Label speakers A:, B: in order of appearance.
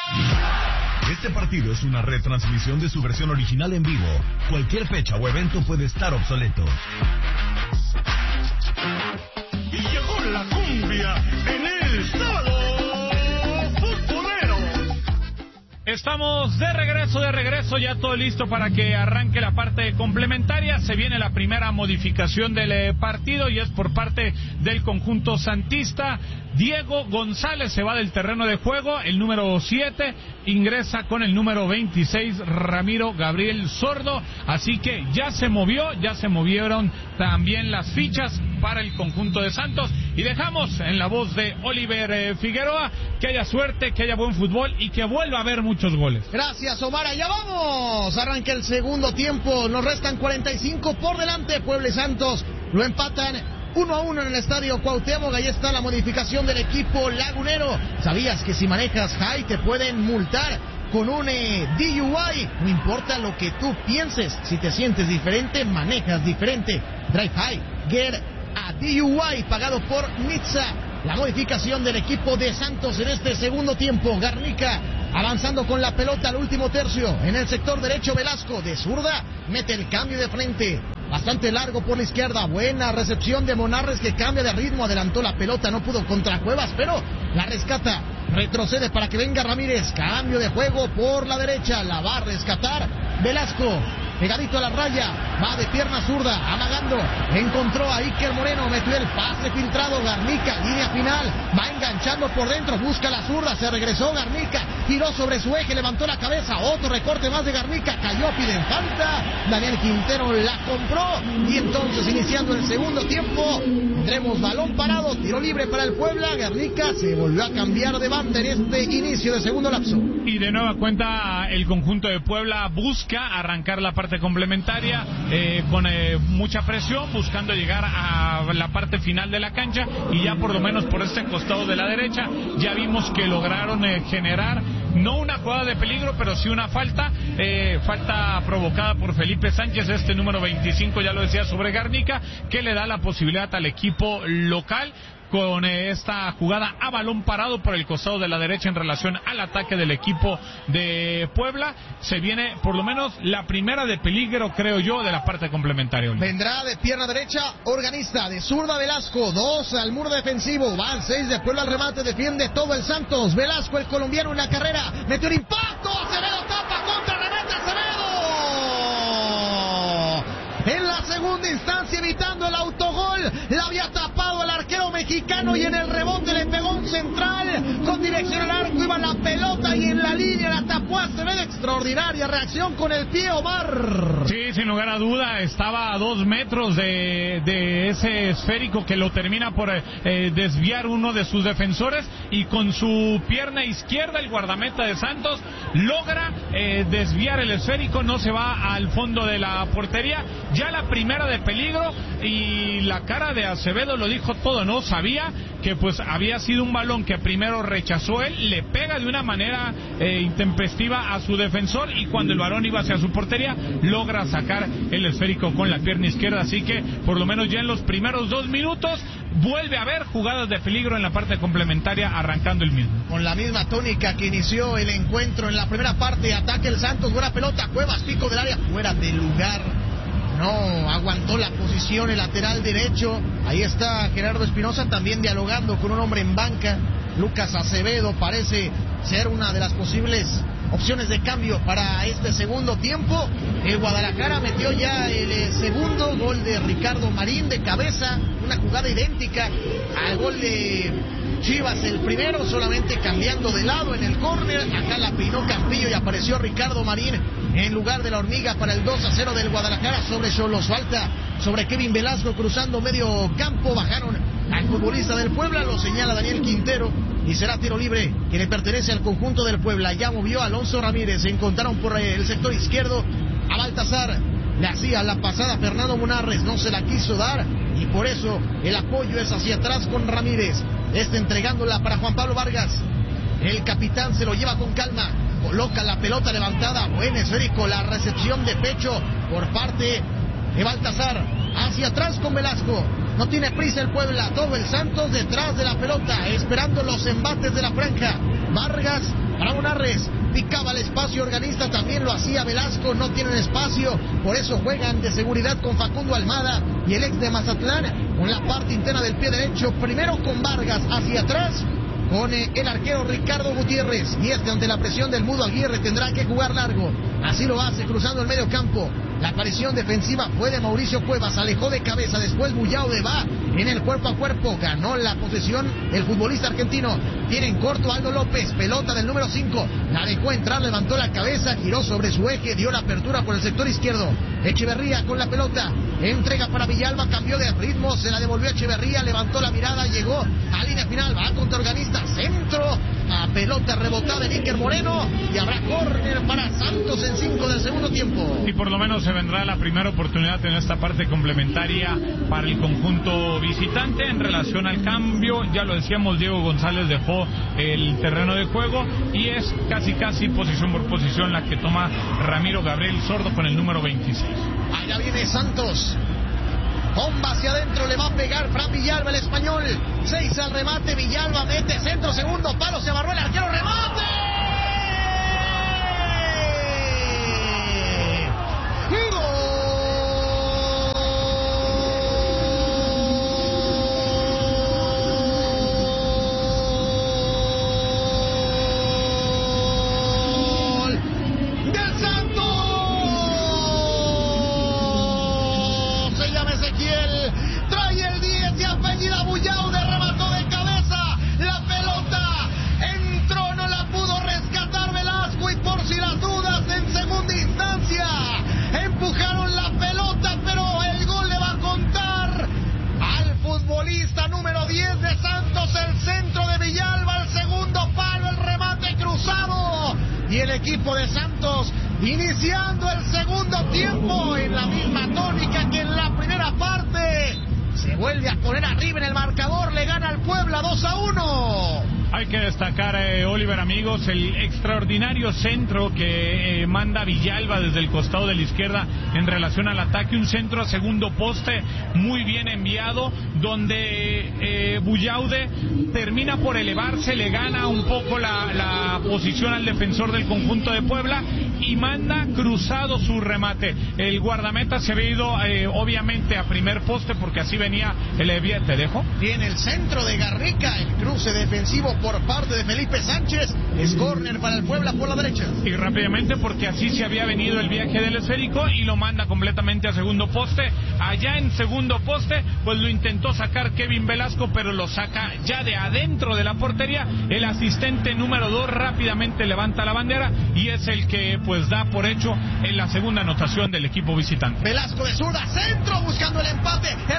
A: Este partido es una retransmisión de su versión original en vivo. Cualquier fecha o evento puede estar obsoleto.
B: Y llegó la cumbia en el estado futbolero.
C: Estamos de regreso, ya todo listo para que arranque la parte complementaria. Se viene la primera modificación del partido y es por parte del conjunto santista. Diego González se va del terreno de juego, el número 7 ingresa con el número 26 Ramiro Gabriel Sordo, así que ya se movieron también las fichas para el conjunto de Santos y dejamos en la voz de Oliver Figueroa que haya suerte, que haya buen fútbol y que vuelva a haber muchos goles.
D: Gracias, Omar, allá vamos, arranca el segundo tiempo, nos restan 45 por delante. Puebla y Santos lo empatan 1-1 en el estadio Cuauhtémoc. Ahí está la modificación del equipo lagunero. ¿Sabías que si manejas high te pueden multar con un DUI? No importa lo que tú pienses, si te sientes diferente, manejas diferente. Drive high, get a DUI, pagado por Nizza. La modificación del equipo de Santos en este segundo tiempo. Garnica avanzando con la pelota al último tercio. En el sector derecho, Velasco de zurda mete el cambio de frente. Bastante largo por la izquierda. Buena recepción de Monarres, que cambia de ritmo. Adelantó la pelota, no pudo contra Cuevas, pero la rescata. Retrocede para que venga Ramírez. Cambio de juego por la derecha. La va a rescatar Velasco. Pegadito a la raya, va de pierna zurda, amagando, encontró a Iker Moreno, metió el pase filtrado, Garnica, línea final, va enganchando por dentro, busca la zurda, se regresó Garnica, giró sobre su eje, levantó la cabeza, otro recorte más de Garnica, cayó, piden falta, Daniel Quintero la compró, y entonces iniciando el segundo tiempo, tendremos balón parado, tiro libre para el Puebla. Garnica se volvió a cambiar de banda en este inicio de segundo lapso.
C: Y de nueva cuenta el conjunto de Puebla busca arrancar la parte complementaria con mucha presión, buscando llegar a la parte final de la cancha, y ya por lo menos por este costado de la derecha ya vimos que lograron generar no una jugada de peligro, pero sí una falta provocada por Felipe Sánchez, este número 25, ya lo decía, sobre Garnica, que le da la posibilidad al equipo local con esta jugada a balón parado por el costado de la derecha en relación al ataque del equipo de Puebla. Se viene por lo menos la primera de peligro, creo yo, de la parte complementaria.
D: Vendrá de pierna derecha Organista, de zurda Velasco, 2 al muro defensivo, van 6 de Puebla al remate, defiende todo el Santos. Velasco, el colombiano, en la carrera, metió un impacto, Acevedo tapa, contra, remate Acevedo. En la segunda instancia, evitando el autogol, la había tapado el arquero mexicano y en el rebote le pegó un central con dirección al arco, iba la pelota y en la línea la tapó Acevedo. Extraordinaria reacción con el pie, Omar.
C: Sí, sin lugar a duda, estaba a 2 metros de ese esférico que lo termina por desviar uno de sus defensores, y con su pierna izquierda el guardameta de Santos logra desviar el esférico, no se va al fondo de la portería. Ya la primera de peligro, y la cara de Acevedo lo dijo todo, ¿no? Sabía que pues había sido un balón que primero rechazó él, le pega de una manera intempestiva a su defensor, y cuando el balón iba hacia su portería logra sacar el esférico con la pierna izquierda. Así que por lo menos ya en los primeros 2 minutos vuelve a haber jugadas de peligro en la parte complementaria, arrancando el mismo.
D: Con la misma tónica que inició el encuentro en la primera parte, ataque el Santos, buena pelota, Cuevas, pico del área, fuera de lugar. No aguantó la posición el lateral derecho. Ahí está Gerardo Espinosa también dialogando con un hombre en banca. Lucas Acevedo parece ser una de las posibles opciones de cambio para este segundo tiempo. El Guadalajara metió ya el segundo gol de Ricardo Marín de cabeza, una jugada idéntica al gol de Chivas, el primero, solamente cambiando de lado en el córner. Acá la peinó Campillo y apareció Ricardo Marín en lugar de la hormiga para el 2-0 del Guadalajara sobre Xolos. Falta sobre Kevin Velasco cruzando medio campo. Bajaron al futbolista del Puebla, lo señala Daniel Quintero, y será tiro libre que le pertenece al conjunto del Puebla. Ya movió Alonso Ramírez, se encontraron por el sector izquierdo a Baltasar. Le hacía la pasada Fernando Monarres, no se la quiso dar, y por eso el apoyo es hacia atrás con Ramírez. Entregándola para Juan Pablo Vargas. El capitán se lo lleva con calma, coloca la pelota levantada, buen esférico, la recepción de pecho por parte de Baltasar. Hacia atrás con Velasco, no tiene prisa el Puebla, todo el Santos detrás de la pelota, esperando los embates de la franja. Vargas para Monarres. Picaba el espacio organista, también lo hacía Velasco, no tienen espacio, por eso juegan de seguridad con Facundo Almada y el ex de Mazatlán con la parte interna del pie derecho, primero con Vargas hacia atrás, con el arquero Ricardo Gutiérrez, y ante la presión del Mudo Aguirre tendrá que jugar largo, así lo hace cruzando el medio campo. La aparición defensiva fue de Mauricio Cuevas, alejó de cabeza, después Bullaude va en el cuerpo a cuerpo, ganó la posesión el futbolista argentino, tiene en corto Aldo López, pelota del número 5, la dejó entrar, levantó la cabeza, giró sobre su eje, dio la apertura por el sector izquierdo. Echeverría con la pelota, entrega para Villalba, cambió de ritmo, se la devolvió Echeverría, levantó la mirada, llegó a línea final, va contra Organista, centro, a pelota rebotada de Iker Moreno, y habrá córner para Santos en 5 del segundo tiempo.
C: Y por lo menos se vendrá la primera oportunidad en esta parte complementaria para el conjunto visitante en relación al cambio. Ya lo decíamos, Diego González dejó el terreno de juego y es casi posición por posición la que toma Ramiro Gabriel Sordo con el número 26.
D: Allá viene Santos. Bomba hacia adentro, le va a pegar Fran Villalba, el español. 6 al remate, Villalba mete centro, segundo palo, se abarró el arquero, remate. Equipo de Santos iniciando el segundo tiempo en la misma tónica que en la primera parte. Se vuelve a poner arriba en el marcador, le gana al Puebla 2-1.
C: Hay que destacar, Oliver, amigos, el extraordinario centro que manda Villalba desde el costado de la izquierda en relación al ataque, un centro a segundo poste muy bien enviado, donde Bullaude termina por elevarse, le gana un poco la posición al defensor del conjunto de Puebla y manda cruzado su remate. El guardameta se había ido obviamente a primer poste porque así venía el ¿te dejo?
D: Viene el centro de Garrica, el cruce defensivo por parte de Felipe Sánchez, es córner para el Puebla por la derecha.
C: Y rápidamente porque así se había venido el viaje del esférico y lo manda completamente a segundo poste. Allá en segundo poste pues lo intentó sacar Kevin Velasco, pero lo saca ya de adentro de la portería. El asistente número 2 rápidamente levanta la bandera y es el que pues da por hecho en la segunda anotación del equipo visitante.
D: Velasco de zurda, centro buscando el empate,